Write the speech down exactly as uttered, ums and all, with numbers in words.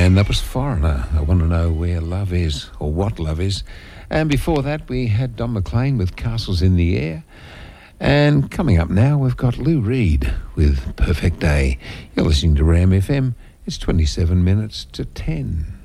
And that was Foreigner. I want to know where love is, or what love is. And before that, we had Don McLean with Castles in the Air. And coming up now, we've got Lou Reed with Perfect Day. You're listening to Ram F M. It's twenty-seven minutes to ten.